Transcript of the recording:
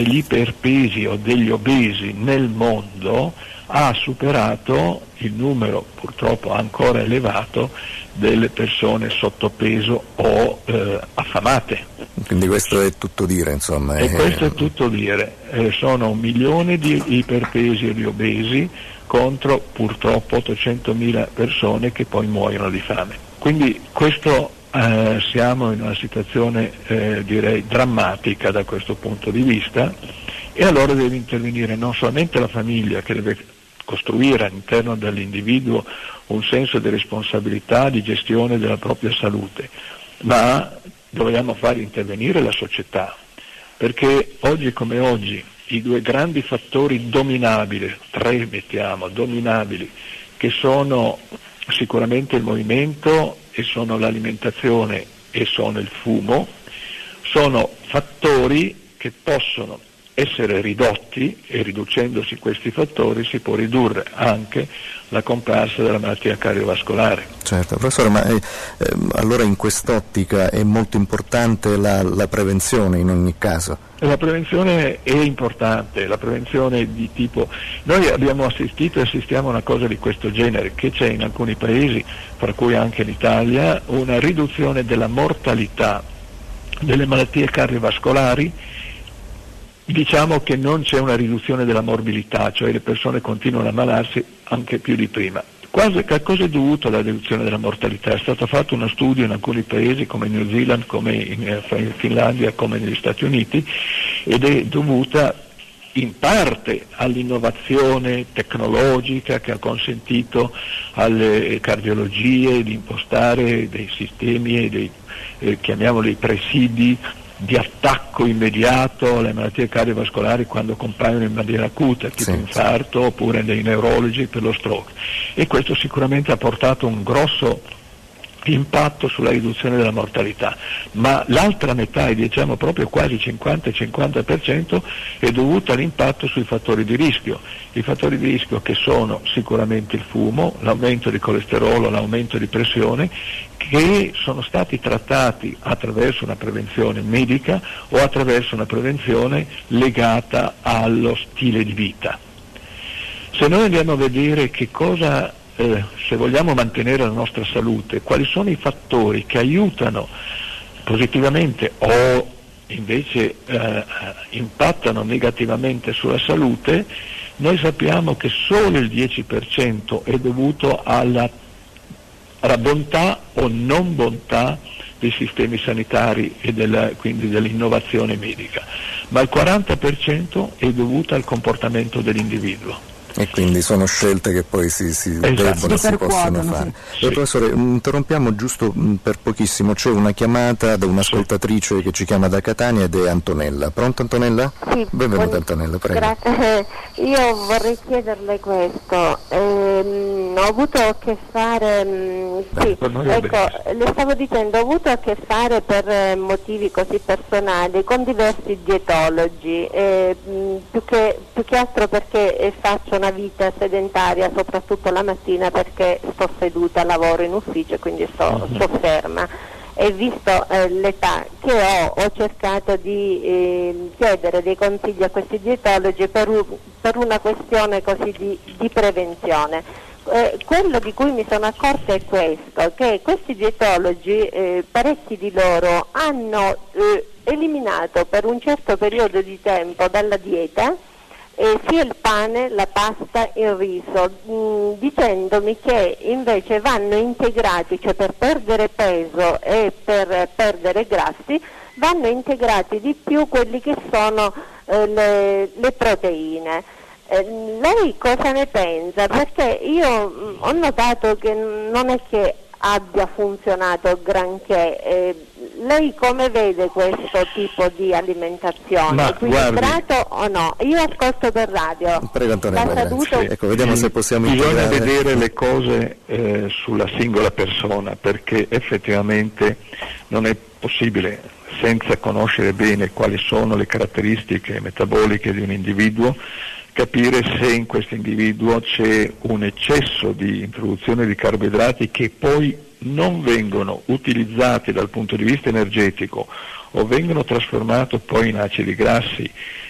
degli iperpesi o degli obesi nel mondo ha superato il numero purtroppo ancora elevato delle persone sottopeso o affamate. Quindi questo è tutto dire, insomma. E questo è tutto dire. Sono 1 milione di iperpesi e di obesi contro purtroppo 800.000 persone che poi muoiono di fame. Quindi siamo in una situazione direi drammatica da questo punto di vista, e allora deve intervenire non solamente la famiglia, che deve costruire all'interno dell'individuo un senso di responsabilità, di gestione della propria salute, ma dobbiamo fare intervenire la società, perché oggi come oggi i 2 grandi fattori dominabili, 3 dominabili, che sono sicuramente il movimento e sono l'alimentazione e sono il fumo, sono fattori che possono essere ridotti, e riducendosi questi fattori si può ridurre anche la comparsa della malattia cardiovascolare. Certo, professore, ma allora in quest'ottica è molto importante la prevenzione in ogni caso? La prevenzione è importante, la prevenzione di tipo... Noi abbiamo assistito e assistiamo a una cosa di questo genere, che c'è in alcuni paesi, fra cui anche l'Italia, una riduzione della mortalità delle malattie cardiovascolari. Diciamo che non c'è una riduzione della morbilità, cioè le persone continuano a ammalarsi anche più di prima. A cosa è dovuto la riduzione della mortalità? È stato fatto uno studio in alcuni paesi come in New Zealand, come in Finlandia, come negli Stati Uniti, ed è dovuta in parte all'innovazione tecnologica che ha consentito alle cardiologie di impostare dei sistemi e chiamiamoli presidi di attacco immediato alle malattie cardiovascolari quando compaiono in maniera acuta, tipo infarto, oppure dei neurologi per lo stroke. E questo sicuramente ha portato un grosso impatto sulla riduzione della mortalità, ma l'altra metà, e diciamo proprio quasi 50% è dovuta all'impatto sui fattori di rischio. I fattori di rischio che sono sicuramente il fumo, l'aumento di colesterolo, l'aumento di pressione, che sono stati trattati attraverso una prevenzione medica o attraverso una prevenzione legata allo stile di vita. Se noi andiamo a vedere che cosa se vogliamo mantenere la nostra salute, quali sono i fattori che aiutano positivamente o invece impattano negativamente sulla salute, noi sappiamo che solo il 10% è dovuto alla bontà o non bontà dei sistemi sanitari e quindi dell'innovazione medica, ma il 40% è dovuto al comportamento dell'individuo. E quindi sono scelte che poi si debbono, si possono fare. Sì. Professore, interrompiamo giusto per pochissimo, c'è una chiamata da un'ascoltatrice che ci chiama da Catania ed è Antonella. Pronto Antonella? Sì. Benvenuta Antonella, prego. Grazie. Io vorrei chiederle questo, ho avuto a che fare, le stavo dicendo, ho avuto a che fare per motivi così personali con diversi dietologi, più che altro perché faccio una vita sedentaria, soprattutto la mattina perché sto seduta, lavoro in ufficio, quindi sto ferma, e visto l'età che ho cercato di chiedere dei consigli a questi dietologi per una questione così di prevenzione. Quello di cui mi sono accorta è questo, che questi dietologi, parecchi di loro, hanno eliminato per un certo periodo di tempo dalla dieta sia il pane, la pasta, il riso, dicendomi che invece vanno integrati, cioè per perdere peso e per perdere grassi, vanno integrati di più quelli che sono le proteine. Lei cosa ne pensa? Perché io ho notato che non è che abbia funzionato granché. Lei come vede questo tipo di alimentazione? Equilibrato o no? Io ascolto per radio. Prego Antonella, grazie. Ecco, vediamo se possiamo Bisogna vedere le cose sulla singola persona, perché effettivamente non è possibile, senza conoscere bene quali sono le caratteristiche metaboliche di un individuo, capire se in questo individuo c'è un eccesso di introduzione di carboidrati che poi non vengono utilizzati dal punto di vista energetico o vengono trasformati poi in acidi grassi